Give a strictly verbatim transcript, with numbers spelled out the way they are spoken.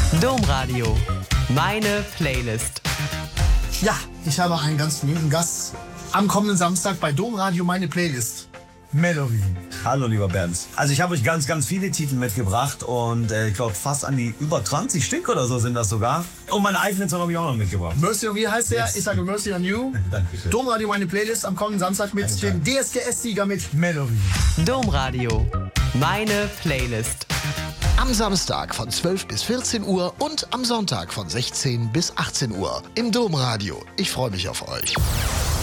Domradio. Meine Playlist. Ja, ich habe einen ganz lieben Gast am kommenden Samstag bei Domradio Meine Playlist. Melody. Hallo lieber Bernd. Also ich habe euch ganz, ganz viele Titel mitgebracht und äh, ich glaube fast an die über zwanzig Stück oder so sind das sogar. Und meine eigenen Song habe ich auch noch mitgebracht. Mercy on, wie heißt der? Yes. Ich sage Mercy on You. Dankeschön. Domradio Meine Playlist am kommenden Samstag mit Danke. dem D S G S-Sieger mit Melody. Domradio. Meine Playlist. Am Samstag von zwölf bis vierzehn Uhr und am Sonntag von sechzehn bis achtzehn Uhr im Domradio. Ich freue mich auf euch.